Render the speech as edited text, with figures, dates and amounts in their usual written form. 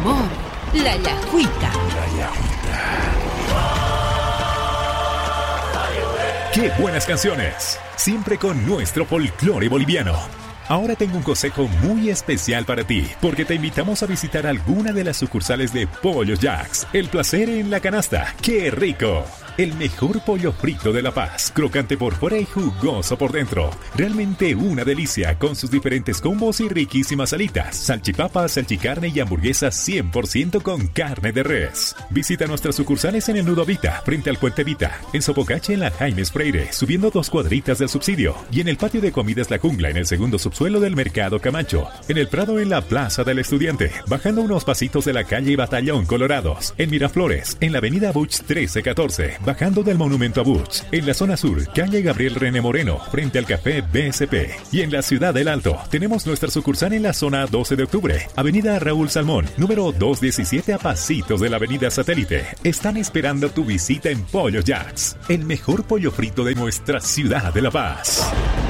sabor, la Yajuita. ¡Qué buenas canciones! Siempre con nuestro folclore boliviano. Ahora tengo un consejo muy especial para ti, porque te invitamos a visitar alguna de las sucursales de Pollos Jacks. El placer en la canasta. ¡Qué rico! El mejor pollo frito de La Paz, crocante por fuera y jugoso por dentro. Realmente una delicia con sus diferentes combos y riquísimas alitas, salchipapas, salchicarne y hamburguesas 100% con carne de res. Visita nuestras sucursales en el Nudo Vita, frente al Puente Vita, en Sopocache en la Jaimes Freire, subiendo 2 cuadritas del Subsidio, y en el patio de comidas La Jungla en el segundo subsuelo del Mercado Camacho, en el Prado en la Plaza del Estudiante, bajando unos pasitos de la calle Batallón Colorados, en Miraflores, en la avenida Buch 1314, bajando del Monumento a Buch, en la zona sur, calle Gabriel René Moreno, frente al Café BSP, y en la Ciudad del Alto, tenemos nuestra sucursal en la zona 12 de octubre, avenida Raúl Salmón, número 217 a pasitos de la avenida Satélite. Están esperando tu visita en Pollos Jacks, el mejor pollo frito de nuestra ciudad de La Paz.